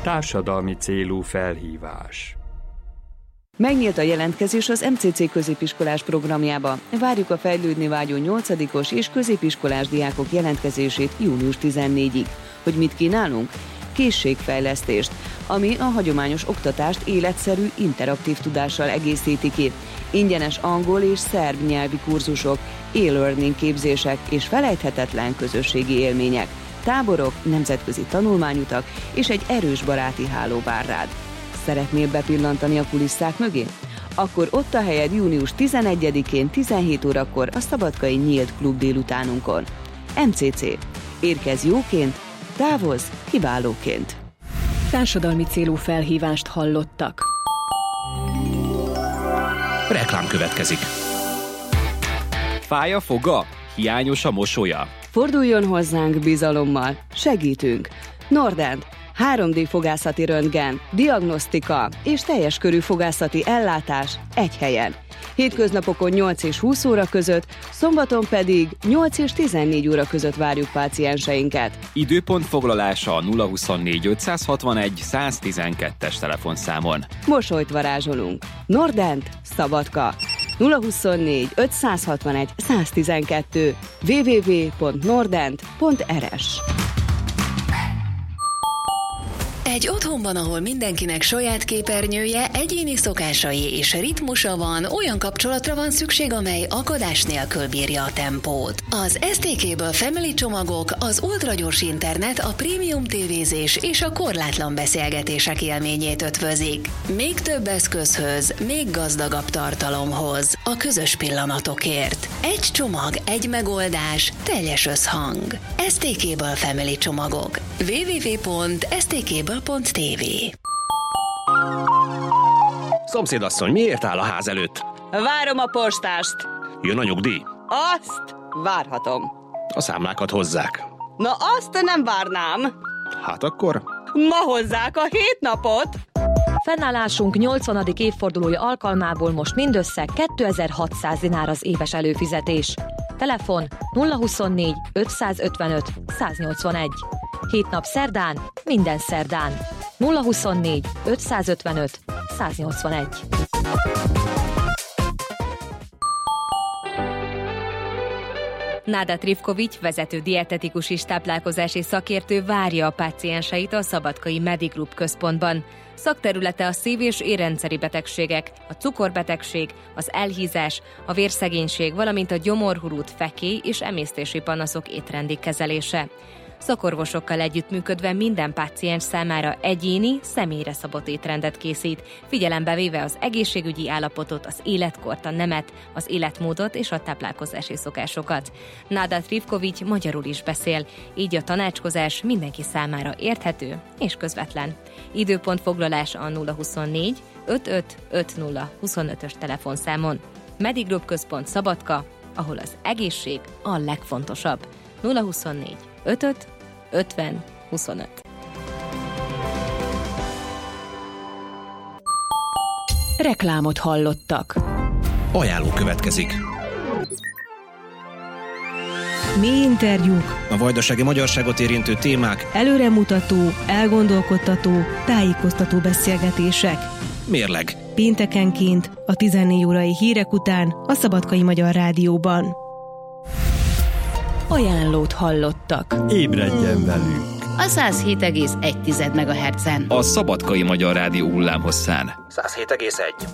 Társadalmi célú felhívás. Megnyílt a jelentkezés az MCC középiskolás programjába. Várjuk a fejlődni vágyó 8-os és középiskolás diákok jelentkezését június 14-ig. Hogy mit kínálunk? Készségfejlesztést, ami a hagyományos oktatást életszerű, interaktív tudással egészíti ki. Ingyenes angol és szerb nyelvi kurzusok, e-learning képzések és felejthetetlen közösségi élmények, táborok, nemzetközi tanulmányutak és egy erős baráti háló vár rád. Szeretnél bepillantani a kulisszák mögé? Akkor ott a helyed június 11-én 17 órakor a Szabadkai Nyílt Klub délutánunkon. MCC. Érkezz jóként, távozz kiválóként. Társadalmi célú felhívást hallottak. Reklám következik. Fáj a foga? Hiányos a mosolya? Forduljon hozzánk bizalommal, segítünk. Nordent, 3D fogászati röntgen, diagnosztika és teljes körű fogászati ellátás egy helyen. Hétköznapokon 8 és 20 óra között, szombaton pedig 8 és 14 óra között várjuk pácienseinket. Időpont foglalása a 024 561 112-es telefonszámon. Mosolyt varázsolunk. Nordent, Szabadka. 024 561 112 www.nordent.rs. Egy otthonban, ahol mindenkinek saját képernyője, egyéni szokásai és ritmusa van, olyan kapcsolatra van szükség, amely akadás nélkül bírja a tempót. Az STK-ből Family csomagok, az ultragyors internet, a prémium tévézés és a korlátlan beszélgetések élményét ötvözik. Még több eszközhöz, még gazdagabb tartalomhoz, a közös pillanatokért. Egy csomag, egy megoldás, teljes összhang. STK-ből Family csomagok. www.stk.tv. Szomszédasszony, miért áll a ház előtt? Várom a postást. Jön a nyugdíj? Azt várhatom. A számlákat hozzák. Na azt nem várnám. Hát akkor? Ma hozzák a 7 napot. Fennállásunk 80. évfordulója alkalmából most mindössze 2600 dinár az éves előfizetés. Telefon 024 555 181. 7 nap szerdán, minden szerdán. 024 555 181. Náda Trifkovics, vezető dietetikus és táplálkozási szakértő várja a pácienseit a Szabadkai Medigroup központban. Szakterülete a szív- és érrendszeri betegségek, a cukorbetegség, az elhízás, a vérszegénység, valamint a gyomorhurút, fekély és emésztési panaszok étrendi kezelése. Szakorvosokkal együttműködve minden páciens számára egyéni, személyre szabott étrendet készít, figyelembe véve az egészségügyi állapotot, az életkort, a nemet, az életmódot és a táplálkozási szokásokat. Náda Trifkovics magyarul is beszél, így a tanácskozás mindenki számára érthető és közvetlen. Időpontfoglalás a 024 5550 25-ös telefonszámon. Medigroup központ Szabadka, ahol az egészség a legfontosabb. 024 55 50 25. Reklámot hallottak. Ajánló következik. Mély interjúk, A vajdasági magyarságot érintő témák. előremutató, elgondolkodtató, tájékoztató beszélgetések. Mérleg. Péntekenként a 14 órai hírek után a Szabadkai Magyar Rádióban. Ajánlót hallottak. Ébredjen velünk! A 107,1 MHz-en. A Szabadkai Magyar Rádió hullámhosszán. 107,1.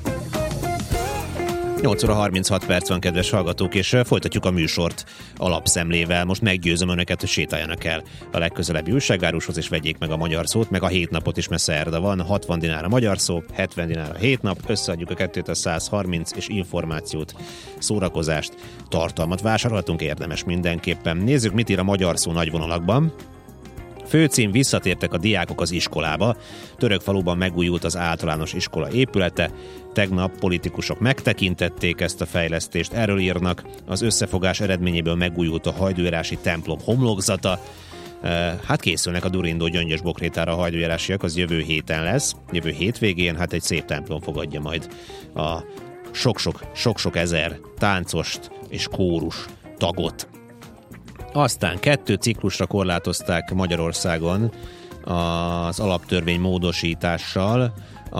8 óra 36 perc van, kedves hallgatók, és folytatjuk a műsort alapszemlével. Most meggyőzöm önöket, hogy sétáljanak el a legközelebbi újságárushoz, és vegyék meg a magyar szót, meg a 7 napot is, mert szerda van. 60 dinár a magyar szó, 70 dinár a 7 nap, összeadjuk a kettőt, a 130, és információt, szórakozást, tartalmat vásárolhatunk, érdemes mindenképpen. Nézzük, mit ír a magyar szó nagy vonalakban. Főcím: visszatértek a diákok az iskolába. Törökfaluban megújult az általános iskola épülete. Tegnap politikusok megtekintették ezt a fejlesztést. Erről írnak: az összefogás eredményéből megújult a hajdújárási templom homlokzata. Hát készülnek a durindó Gyöngyös Bokrétára a hajdújárásiak, az jövő héten lesz. Jövő hétvégén, hát egy szép templom fogadja majd a sok-sok ezer táncost és kórus tagot. Aztán 2 ciklusra korlátozták Magyarországon az alaptörvény módosítással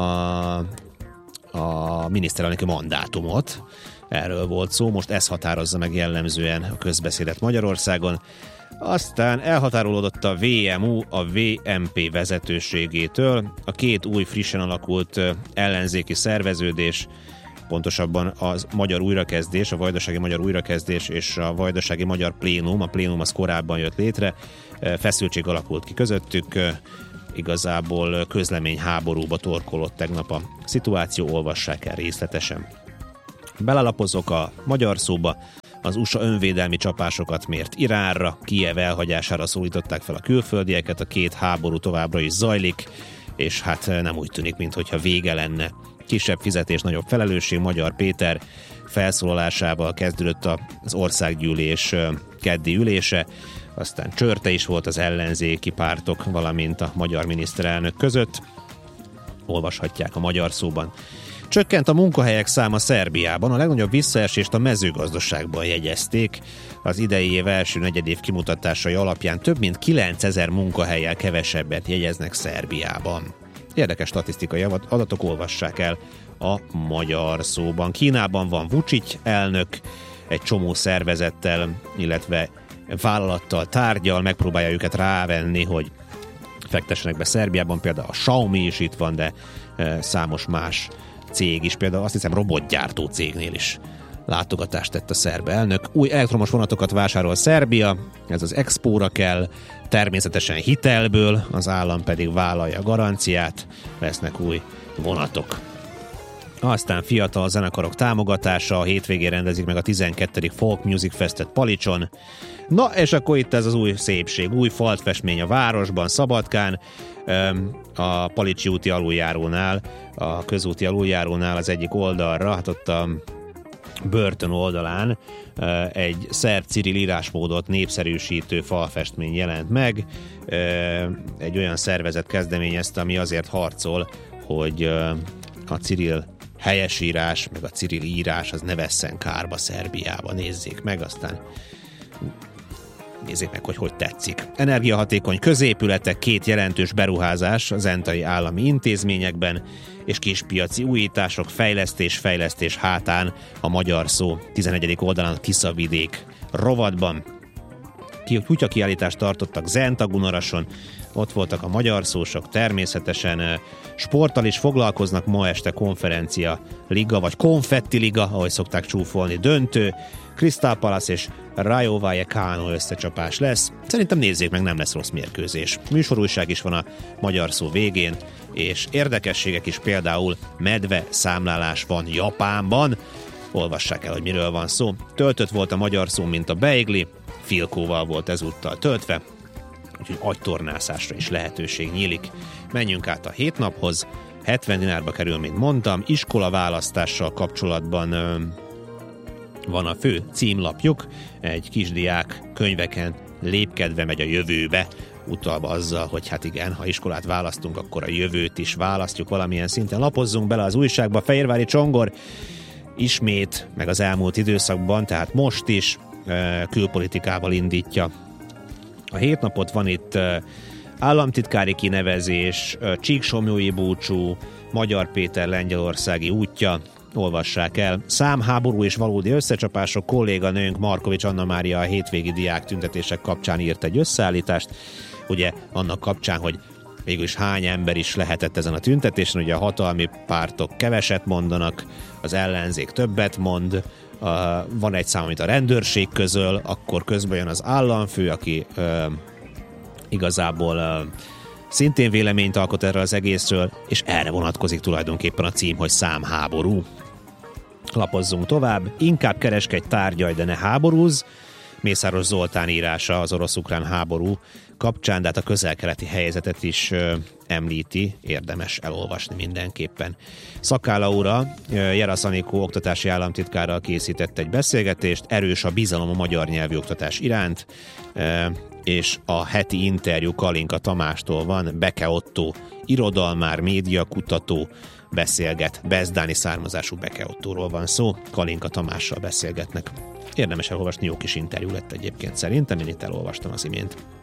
a miniszterelnöki mandátumot. Erről volt szó, most ez határozza meg jellemzően a közbeszédet Magyarországon. Aztán elhatárolódott a VMU a VMP vezetőségétől. A két új frissen alakult ellenzéki szerveződés, pontosabban a Magyar Újrakezdés, a Vajdasági Magyar Újrakezdés és a Vajdasági Magyar Plénum, a Plénum az korábban jött létre, feszültség alakult ki közöttük, igazából közleményháborúba torkolott tegnap a szituáció, olvassák el részletesen. Belelapozok a magyar szóba, az USA önvédelmi csapásokat mért Iránra, Kijev elhagyására szólították fel a külföldieket, a két háború továbbra is zajlik, és hát nem úgy tűnik, mintha vége lenne. Kisebb fizetés, nagyobb felelősség. Magyar Péter felszólalásával kezdődött az országgyűlés keddi ülése, aztán csörte is volt az ellenzéki pártok, valamint a magyar miniszterelnök között. Olvashatják a magyar szóban. Csökkent a munkahelyek száma Szerbiában, a legnagyobb visszaesést a mezőgazdaságban jegyezték. Az idei év első negyedév kimutatásai alapján több mint 9000 munkahellyel kevesebbet jegyeznek Szerbiában. Érdekes statisztikai adatok, olvassák el a magyar szóban. Kínában van Vučić elnök, egy csomó szervezettel, illetve vállalattal tárgyal, megpróbálja őket rávenni, hogy fektessenek be Szerbiában. Például a Xiaomi is itt van, de számos más cég is, például azt hiszem robotgyártó cégnél is látogatást tett a szerb elnök. Új elektromos vonatokat vásárol Szerbia, ez az Expóra kell, természetesen hitelből, az állam pedig vállalja a garanciát, lesznek új vonatok. Aztán fiatal zenekarok támogatása, a hétvégén rendezik meg a 12. Folk Music Festet Palicson. Na, és akkor itt ez az új szépség, új faltfestmény a városban, Szabadkán, a Palicsi úti aluljárónál, a közúti aluljárónál az egyik oldalra, hát ott a börtön oldalán egy szerb Cirill írásmódot népszerűsítő falfestmény jelent meg. Egy olyan szervezet kezdeményezte, ami azért harcol, hogy a Cirill helyesírás, meg a Cirill írás az ne vesszen kárba Szerbiába. Nézzék meg, aztán nézzék meg, hogy tetszik. Energiahatékony középületek, 2 jelentős beruházás az zentai állami intézményekben, és kispiaci újítások, fejlesztés hátán a magyar szó 11. oldalán a Tiszavidék rovatban. Kutyakiállítást tartottak Zentagunarason, ott voltak a magyar szósok, természetesen sporttal is foglalkoznak, ma este konferencia liga, vagy konfetti liga, ahogy szokták csúfolni, döntő, Crystal Palace és Rayo Vallecano összecsapás lesz. Szerintem nézzék meg, nem lesz rossz mérkőzés. Műsorújság is van a magyar szó végén, és érdekességek is, például medve számlálás van Japánban. Olvassák el, hogy miről van szó. Töltött volt a magyar szó, mint a beigli, filkóval volt ezúttal töltve, úgyhogy agytornászásra is lehetőség nyílik. Menjünk át a hétnaphoz. 70 dinárba kerül, mint mondtam. Iskola választással kapcsolatban van a fő címlapjuk. Egy kisdiák könyveken lépkedve megy a jövőbe, utalva azzal, hogy hát igen, ha iskolát választunk, akkor a jövőt is választjuk valamilyen szinten. Lapozzunk bele az újságba. Fehérvári Csongor ismét, meg az elmúlt időszakban, tehát most is külpolitikával indítja a hétnapot. Van itt államtitkári kinevezés, Csíksomlyói búcsú, Magyar Péter lengyelországi útja, olvassák el. Számháború és valódi összecsapások, kolléganőnk Markovics Anna Mária a hétvégi diák tüntetések kapcsán írt egy összeállítást, ugye annak kapcsán, hogy végülis hány ember is lehetett ezen a tüntetésen, ugye a hatalmi pártok keveset mondanak, az ellenzék többet mond, van egy szám, amit a rendőrség közöl, akkor közben jön az államfő, aki igazából szintén véleményt alkot erről az egészről, és erre vonatkozik tulajdonképpen a cím, hogy számháború. Lapozzunk tovább. Inkább kereskedj, tárgyalj, de ne háborúzz. Mészáros Zoltán írása az orosz-ukrán háború kapcsán, de hát a közel-keleti helyzetet is említi, érdemes elolvasni mindenképpen. Szakálla ura Jerasz Anikó oktatási államtitkárral készített egy beszélgetést, erős a bizalom a magyar nyelvű oktatás iránt, és a heti interjú Kalinka Tamástól van, Beke Otto irodalmár, médiakutató beszélget, bezdáni származású Beke Ottóról van szó, Kalinka Tamással beszélgetnek. Érdemes elolvasni, jó kis interjú lett egyébként szerintem, én itt elolvastam az imént.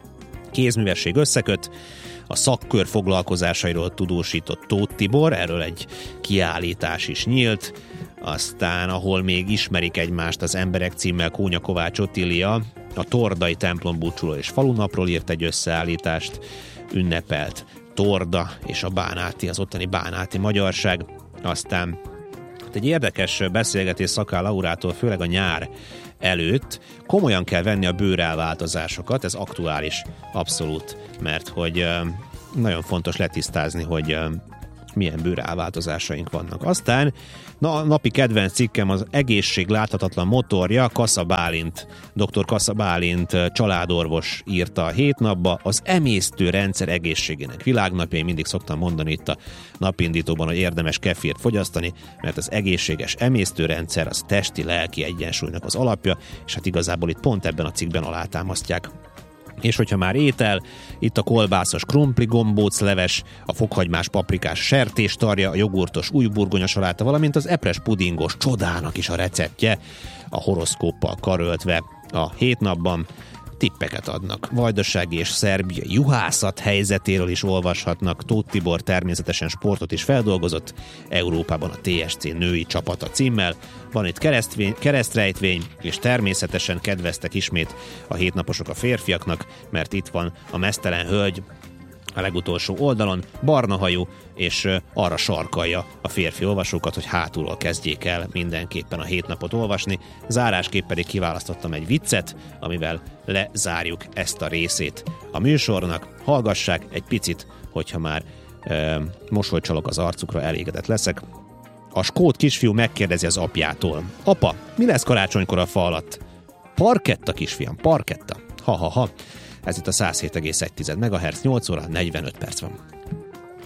kézművesség összeköt, a szakkör foglalkozásairól tudósított Tóth Tibor, erről egy kiállítás is nyílt, aztán ahol még ismerik egymást az emberek címmel Kónya Kovács Otília, a Tordai templom búcsúról és falunapról írt egy összeállítást, ünnepelt Torda és a bánáti, az ottani bánáti magyarság. Aztán egy érdekes beszélgetés Szakál Laurától, főleg a nyár előtt. Komolyan kell venni a bőrelváltozásokat, ez aktuális abszolút, mert hogy nagyon fontos letisztázni, hogy milyen bőrelváltozásaink vannak. Aztán a napi kedvenc cikkem az egészség láthatatlan motorja, Kassa Bálint, dr. Kassa Bálint családorvos írta a Hét Napba, az emésztőrendszer egészségének világnapja. Én mindig szoktam mondani itt a napindítóban, hogy érdemes kefírt fogyasztani, mert az egészséges emésztőrendszer az testi-lelki egyensúlynak az alapja, és hát igazából itt pont ebben a cikkben alátámasztják. És hogyha már étel, itt a kolbászos krumpli gombócleves, a fokhagymás paprikás sertéstarja, a jogurtos újburgonya saláta, valamint az epres pudingos csodának is a receptje, a horoszkóppal karöltve a Hét Napban tippeket adnak. Vajdasági és szerbiai juhászat helyzetéről is olvashatnak. Tóth Tibor természetesen sportot is feldolgozott, Európában a TSC női csapata címmel. Van itt keresztrejtvény, és természetesen kedveztek ismét a hétnaposok a férfiaknak, mert itt van a meztelen hölgy a legutolsó oldalon, barna hajú, és arra sarkalja a férfi olvasókat, hogy hátulról kezdjék el mindenképpen a Hét Napot olvasni. Zárásképp pedig kiválasztottam egy viccet, amivel lezárjuk ezt a részét a műsornak. Hallgassák egy picit, hogyha már mosolycsalok az arcukra, elégedett leszek. A skót kisfiú megkérdezi az apjától: apa, mi lesz karácsonykor a fa alatt? Parketta, kisfiam, parketta. Ha. Ez itt a 107,1 MHz, 8 óra 45 perc van.